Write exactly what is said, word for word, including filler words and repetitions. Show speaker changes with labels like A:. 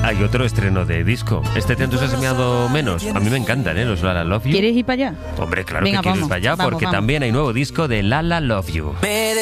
A: hay otro estreno de disco. ¿Este te ha entusiasmado menos? A mí me encantan, ¿eh? Los Lala Love You.
B: ¿Quieres ir para allá?
A: Hombre, claro
B: Venga,
A: que quiero ir
B: vamos,
A: para allá
B: vamos,
A: porque
B: vamos.
A: también hay nuevo disco de Lala Love You.
C: Me